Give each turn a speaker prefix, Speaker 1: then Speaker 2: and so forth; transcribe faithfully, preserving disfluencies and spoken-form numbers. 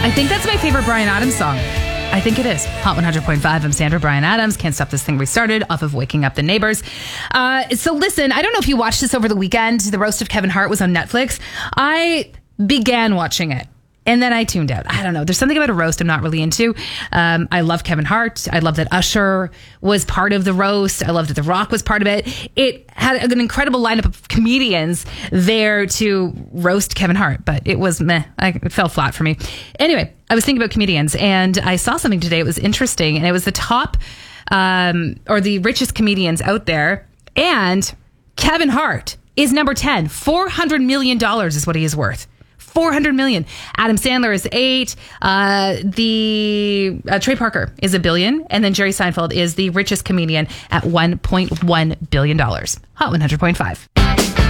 Speaker 1: I think that's my favorite Bryan Adams song. I think it is. Hot one hundred point five. I'm Sandra. Bryan Adams. Can't Stop This Thing Restarted off of Waking Up the Neighbors. Uh, so listen, I don't know if you watched this over the weekend. The Roast of Kevin Hart was on Netflix. I began watching it. And then I tuned out. I don't know. There's something about a roast I'm not really into. Um, I love Kevin Hart. I love that Usher was part of the roast. I love that The Rock was part of it. It had an incredible lineup of comedians there to roast Kevin Hart, but it was meh. I, it fell flat for me. Anyway, I was thinking about comedians, and I saw something today. It was interesting, and it was the top um, or the richest comedians out there, and Kevin Hart is number ten. four hundred million dollars is what he is worth. four hundred million. Adam Sandler is eight. Uh, the uh, Trey Parker is a billion. And then Jerry Seinfeld is the richest comedian at one point one billion dollars. Hot one hundred point five.